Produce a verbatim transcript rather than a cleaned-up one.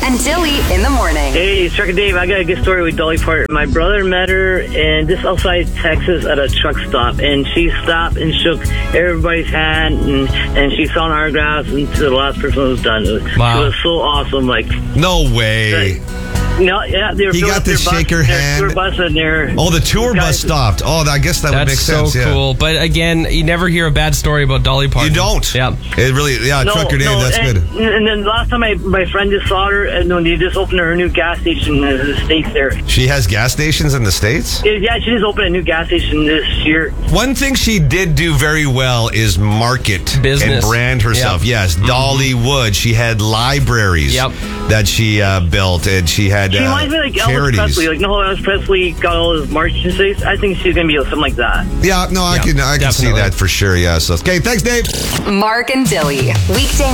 and Dilly in the morning. Hey, it's Trucker Dave. I got a good story with Dolly Parton. My brother met her and just outside Texas at a truck stop, and she stopped and shook everybody's hand, and, and she signed autographs until the last person was done. It was, Wow. it was so awesome. Like, No way. like no, yeah, they were He filling got up to their bus- shake her their hand. tour bus and their Oh, the tour bus guys- stopped. Oh, I guess that would make That's so sense. Yeah. cool. But again, you never hear a bad story about Dolly Parton. You don't. Yeah. It really, yeah, No, Trucker Dave, no, that's and, good. And then last time I, my friend just saw her, and when they just opened her new gas station in the States there. She has gas stations in the States? Yeah, she just opened a new gas station this year. One thing she did do very well is market Business. and brand herself. Yep. Yes, Dolly Wood. She had libraries Yep. that she uh, built, and she had She uh, reminds me like Elvis charities. Presley. Like, no, Elvis Presley got all his marching states. I think she's going to be something like that. yeah, no, I Yeah, can I can see definitely. that for sure. Yeah. So, okay, thanks, Dave. Mark and Dilly, weekday